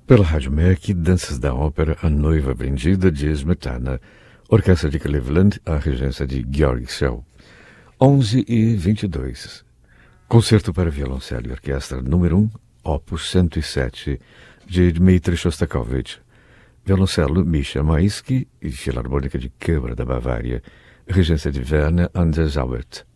Pela Rádio MEC, Danças da Ópera A Noiva Vendida, de Smetana, Orquestra de Cleveland, a regência de Georg Szell. 11h22. Concerto para violoncelo e orquestra número 1, Opus 107, de Dmitri Shostakovich. Violoncelo Misha Maisky e Filarmônica de Câmara da Bavária, regência de Werner Anders Albert.